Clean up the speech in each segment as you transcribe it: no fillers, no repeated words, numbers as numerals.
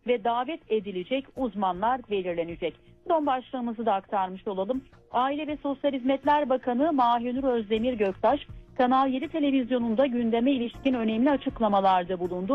ve davet edilecek uzmanlar belirlenecek. Son başlığımızı da aktarmış olalım. Aile ve Sosyal Hizmetler Bakanı Mahinur Özdemir Göktaş, Kanal 7 televizyonunda gündeme ilişkin önemli açıklamalarda bulundu.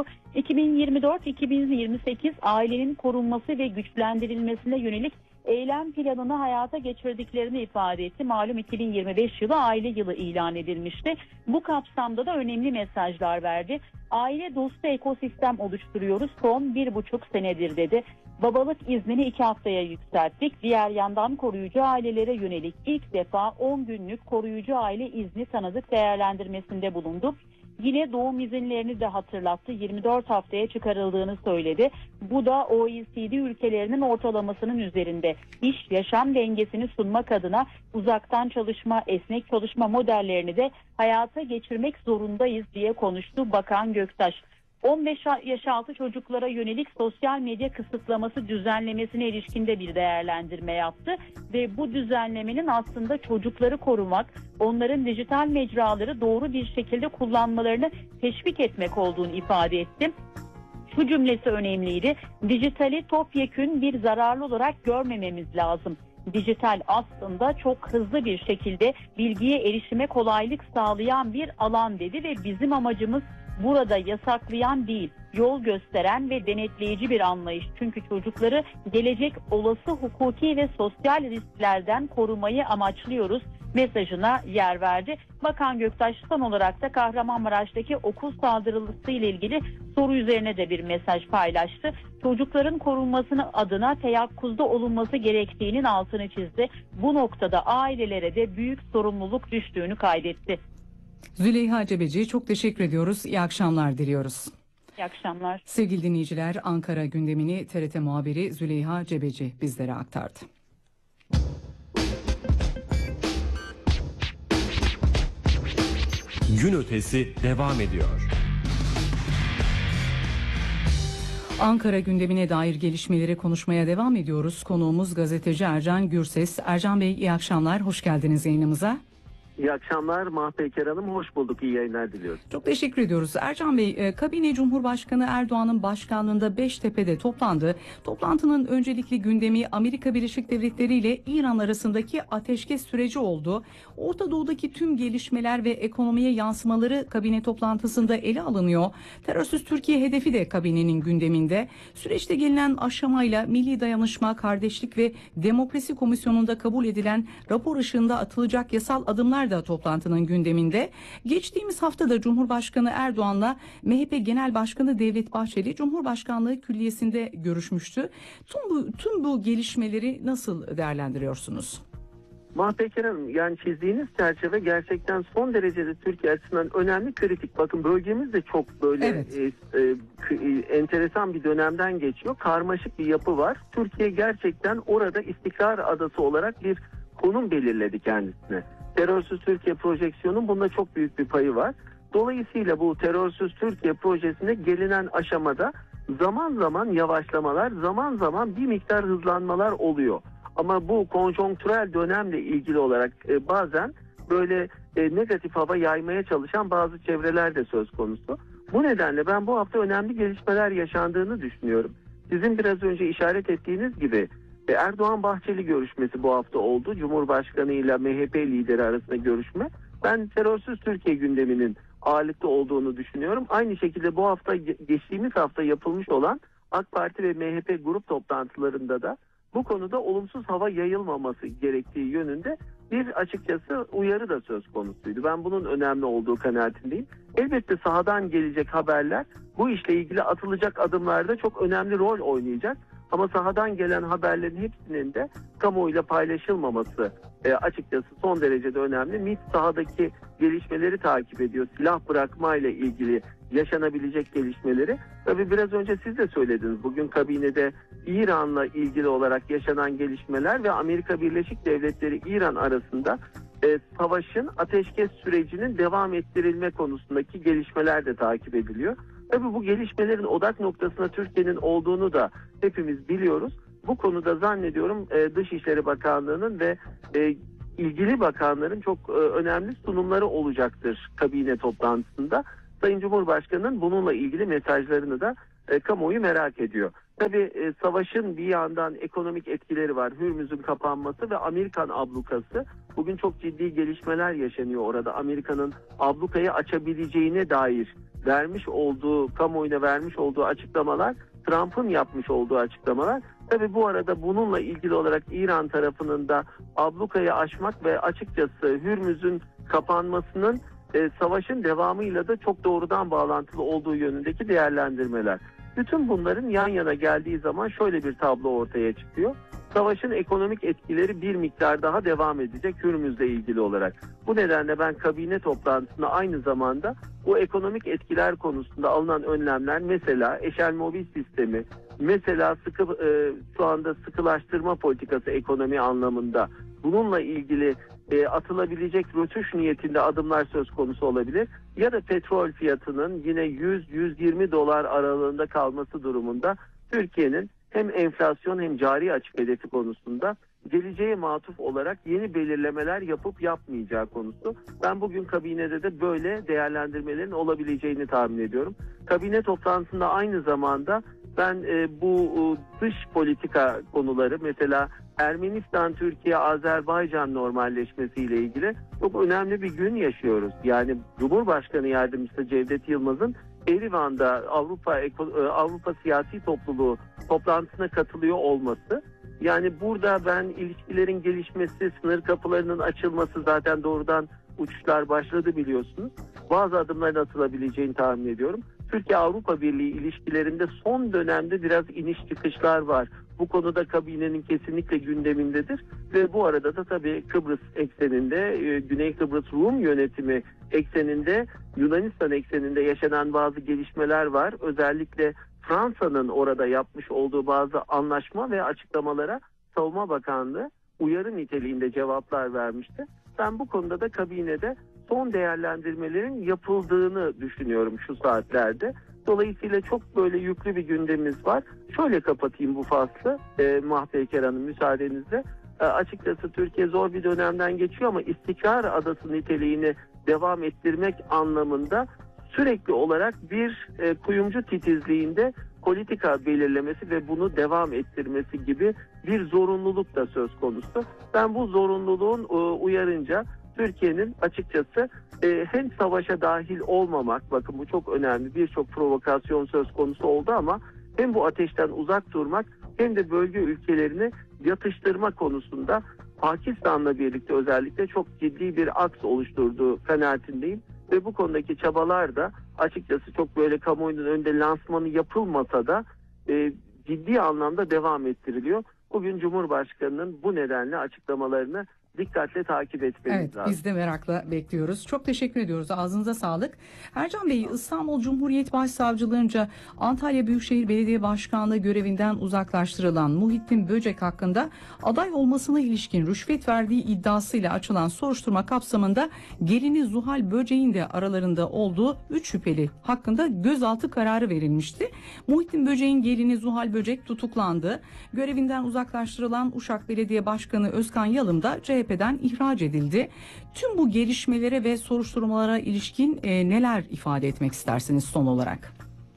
2024-2028 ailenin korunması ve güçlendirilmesine yönelik eylem planını hayata geçirdiklerini ifade etti. Malum 2025 yılı aile yılı ilan edilmişti. Bu kapsamda da önemli mesajlar verdi. Aile dostu ekosistem oluşturuyoruz son 1,5 senedir dedi. Babalık iznini 2 haftaya yükselttik. Diğer yandan koruyucu ailelere yönelik ilk defa 10 günlük koruyucu aile izni tanıdık değerlendirmesinde bulundu. Yine doğum izinlerini de hatırlattı. 24 haftaya çıkarıldığını söyledi. Bu da OECD ülkelerinin ortalamasının üzerinde. İş yaşam dengesini sunmak adına uzaktan çalışma, esnek çalışma modellerini de hayata geçirmek zorundayız diye konuştu Bakan Göktaş. 15 yaş altı çocuklara yönelik sosyal medya kısıtlaması düzenlemesine ilişkinde bir değerlendirme yaptı ve bu düzenlemenin aslında çocukları korumak, onların dijital mecraları doğru bir şekilde kullanmalarını teşvik etmek olduğunu ifade etti. Şu cümlesi önemliydi. Dijitali topyekün bir zararlı olarak görmememiz lazım. Dijital aslında çok hızlı bir şekilde bilgiye erişime kolaylık sağlayan bir alan dedi ve bizim amacımız burada yasaklayan değil, yol gösteren ve denetleyici bir anlayış. Çünkü çocukları gelecek olası hukuki ve sosyal risklerden korumayı amaçlıyoruz mesajına yer verdi. Bakan Göktaş son olarak da Kahramanmaraş'taki okul saldırısı ile ilgili soru üzerine de bir mesaj paylaştı. Çocukların korunmasını adına teyakkuzda olunması gerektiğinin altını çizdi. Bu noktada ailelere de büyük sorumluluk düştüğünü kaydetti. Züleyha Cebeci, çok teşekkür ediyoruz. İyi akşamlar diliyoruz. İyi akşamlar. Sevgili dinleyiciler, Ankara gündemini TRT muhabiri Züleyha Cebeci bizlere aktardı. Gün ötesi devam ediyor. Ankara gündemine dair gelişmeleri konuşmaya devam ediyoruz. Konuğumuz gazeteci Ercan Gürses. Ercan Bey, iyi akşamlar, hoş geldiniz yayınımıza. İyi akşamlar Mahpeyker Hanım, hoş bulduk, iyi yayınlar diliyoruz. Çok teşekkür ediyoruz. Ercan Bey, kabine Cumhurbaşkanı Erdoğan'ın başkanlığında Beştepe'de toplandı. Toplantının öncelikli gündemi Amerika Birleşik Devletleri ile İran arasındaki ateşkes süreci oldu. Orta Doğu'daki tüm gelişmeler ve ekonomiye yansımaları kabine toplantısında ele alınıyor. Terörsüz Türkiye hedefi de kabinenin gündeminde. Süreçte gelinen aşamayla Milli Dayanışma, Kardeşlik ve Demokrasi Komisyonu'nda kabul edilen rapor ışığında atılacak yasal adımlar da toplantının gündeminde. Geçtiğimiz hafta da Cumhurbaşkanı Erdoğan'la MHP Genel Başkanı Devlet Bahçeli Cumhurbaşkanlığı Külliyesi'nde görüşmüştü. Tüm bu gelişmeleri nasıl değerlendiriyorsunuz? Mahpeyker Hanım, yani çizdiğiniz çerçeve gerçekten son derecede Türkiye açısından önemli, kritik. Bakın bölgemiz de çok böyle enteresan bir dönemden geçiyor. Karmaşık bir yapı var. Türkiye gerçekten orada istikrar adası olarak bir konum belirledi kendisine. Terörsüz Türkiye projeksiyonun bunda çok büyük bir payı var. Dolayısıyla bu Terörsüz Türkiye projesinde gelinen aşamada zaman zaman yavaşlamalar, zaman zaman bir miktar hızlanmalar oluyor. Ama bu konjonktürel dönemle ilgili olarak bazen böyle negatif hava yaymaya çalışan bazı çevreler de söz konusu. Bu nedenle ben bu hafta önemli gelişmeler yaşandığını düşünüyorum. Sizin biraz önce işaret ettiğiniz gibi Erdoğan-Bahçeli görüşmesi bu hafta oldu. Cumhurbaşkanı ile MHP lideri arasında görüşme. Ben terörsüz Türkiye gündeminin ağırlıklı olduğunu düşünüyorum. Aynı şekilde bu hafta, geçtiğimiz hafta yapılmış olan AK Parti ve MHP grup toplantılarında da bu konuda olumsuz hava yayılmaması gerektiği yönünde bir açıkçası uyarı da söz konusuydu. Ben bunun önemli olduğu kanaatindeyim. Elbette sahadan gelecek haberler bu işle ilgili atılacak adımlarda çok önemli rol oynayacak. Ama sahadan gelen haberlerin hepsinin de kamuoyuyla paylaşılmaması açıkçası son derecede önemli. MİT sahadaki gelişmeleri takip ediyor. Silah bırakma ile ilgili yaşanabilecek gelişmeleri. Tabii biraz önce siz de söylediniz. Bugün kabinede İran'la ilgili olarak yaşanan gelişmeler ve Amerika Birleşik Devletleri İran arasında savaşın ateşkes sürecinin devam ettirilme konusundaki gelişmeler de takip ediliyor. Tabii bu gelişmelerin odak noktasında Türkiye'nin olduğunu da hepimiz biliyoruz. Bu konuda zannediyorum Dışişleri Bakanlığı'nın ve ilgili bakanların çok önemli sunumları olacaktır kabine toplantısında. Sayın Cumhurbaşkanı'nın bununla ilgili mesajlarını da kamuoyu merak ediyor. Tabii savaşın bir yandan ekonomik etkileri var. Hürmüz'ün kapanması ve Amerikan ablukası. Bugün çok ciddi gelişmeler yaşanıyor orada. Amerika'nın ablukayı açabileceğine dair kamuoyuna vermiş olduğu açıklamalar, Trump'ın yapmış olduğu açıklamalar. Tabii bu arada bununla ilgili olarak İran tarafının da ablukayı aşmak ve açıkçası Hürmüz'ün kapanmasının savaşın devamıyla da çok doğrudan bağlantılı olduğu yönündeki değerlendirmeler. Bütün bunların yan yana geldiği zaman şöyle bir tablo ortaya çıkıyor. Savaşın ekonomik etkileri bir miktar daha devam edecek Hürmüz'le ilgili olarak. Bu nedenle ben kabine toplantısında aynı zamanda bu ekonomik etkiler konusunda alınan önlemler, mesela Eşel Mobil Sistemi, mesela şu anda sıkılaştırma politikası ekonomi anlamında, bununla ilgili atılabilecek rötuş niyetinde adımlar söz konusu olabilir. Ya da petrol fiyatının yine 100-120 dolar aralığında kalması durumunda Türkiye'nin hem enflasyon hem cari açık hedefi konusunda geleceğe matuf olarak yeni belirlemeler yapıp yapmayacağı konusu. Ben bugün kabinede de böyle değerlendirmelerin olabileceğini tahmin ediyorum. Kabine toplantısında aynı zamanda ben bu dış politika konuları, mesela Ermenistan, Türkiye, Azerbaycan normalleşmesiyle ilgili çok önemli bir gün yaşıyoruz. Yani Cumhurbaşkanı Yardımcısı Cevdet Yılmaz'ın Erivan'da Avrupa Siyasi Topluluğu toplantısına katılıyor olması. Yani burada ben ilişkilerin gelişmesi, sınır kapılarının açılması, zaten doğrudan uçuşlar başladı biliyorsunuz. Bazı adımların atılabileceğini tahmin ediyorum. Türkiye-Avrupa Birliği ilişkilerinde son dönemde biraz iniş çıkışlar var. Bu konuda kabinenin kesinlikle gündemindedir. Ve bu arada da tabii Kıbrıs ekseninde, Güney Kıbrıs Rum yönetimi ekseninde, Yunanistan ekseninde yaşanan bazı gelişmeler var. Özellikle Fransa'nın orada yapmış olduğu bazı anlaşma ve açıklamalara Savunma Bakanlığı uyarı niteliğinde cevaplar vermişti. Ben bu konuda da kabinede son değerlendirmelerin yapıldığını düşünüyorum şu saatlerde. Dolayısıyla çok böyle yüklü bir gündemimiz var. Şöyle kapatayım bu faslı Mahpeyker Hanım, müsaadenizle. Açıkçası Türkiye zor bir dönemden geçiyor ama istikrar adası niteliğini devam ettirmek anlamında sürekli olarak bir kuyumcu titizliğinde politika belirlemesi ve bunu devam ettirmesi gibi bir zorunluluk da söz konusu. Ben bu zorunluluğun uyarınca Türkiye'nin açıkçası hem savaşa dahil olmamak, bakın bu çok önemli, birçok provokasyon söz konusu oldu ama hem bu ateşten uzak durmak hem de bölge ülkelerini yatıştırma konusunda Pakistan'la birlikte özellikle çok ciddi bir aks oluşturduğu kanaatindeyim. Ve bu konudaki çabalar da açıkçası çok böyle kamuoyunun önünde lansmanı yapılmasa da ciddi anlamda devam ettiriliyor. Bugün Cumhurbaşkanı'nın bu nedenle açıklamalarını dikkatle takip etmemiz lazım. Evet, biz de merakla bekliyoruz. Çok teşekkür ediyoruz. Ağzınıza sağlık. Ercan Bey, İstanbul Cumhuriyet Başsavcılığınca Antalya Büyükşehir Belediye Başkanlığı görevinden uzaklaştırılan Muhittin Böcek hakkında aday olmasına ilişkin rüşvet verdiği iddiasıyla açılan soruşturma kapsamında gelini Zuhal Böcek'in de aralarında olduğu 3 şüpheli hakkında gözaltı kararı verilmişti. Muhittin Böcek'in gelini Zuhal Böcek tutuklandı. Görevinden uzaklaştırılan Uşak Belediye Başkanı Özkan Yalım da CHP'den ihraç edildi. Tüm bu gelişmelere ve soruşturmalara ilişkin neler ifade etmek istersiniz son olarak?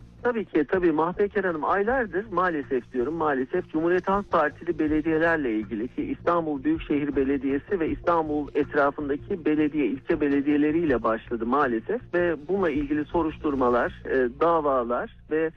Tabii Mahpeyker Hanım, aylardır maalesef Cumhuriyet Halk Partili belediyelerle ilgili ki İstanbul Büyükşehir Belediyesi ve İstanbul etrafındaki ilçe belediyeleriyle başladı maalesef ve bununla ilgili soruşturmalar, davalar ve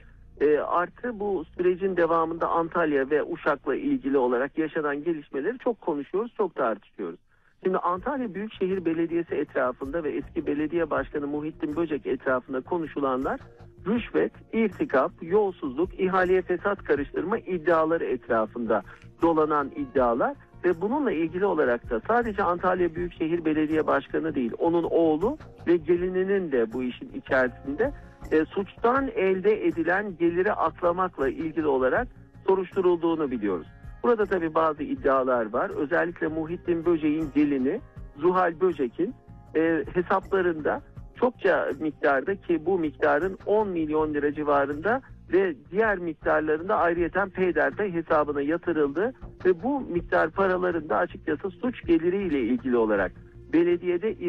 artı bu sürecin devamında Antalya ve Uşak'la ilgili olarak yaşanan gelişmeleri çok konuşuyoruz, çok tartışıyoruz. Şimdi Antalya Büyükşehir Belediyesi etrafında ve eski belediye başkanı Muhittin Böcek etrafında konuşulanlar rüşvet, irtikap, yolsuzluk, ihaleye fesat karıştırma iddiaları etrafında dolanan iddialar ve bununla ilgili olarak da sadece Antalya Büyükşehir Belediye Başkanı değil, onun oğlu ve gelininin de bu işin içerisinde suçtan elde edilen geliri aklamakla ilgili olarak soruşturulduğunu biliyoruz. Burada tabii bazı iddialar var. Özellikle Muhittin Böcek'in gelini Zuhal Böcek'in hesaplarında çokça miktarda, ki bu miktarın 10 milyon lira civarında ve diğer miktarlarında ayrıyeten peyderpey hesabına yatırıldı ve bu miktar paraların da açıkçası suç geliriyle ilgili olarak belediyede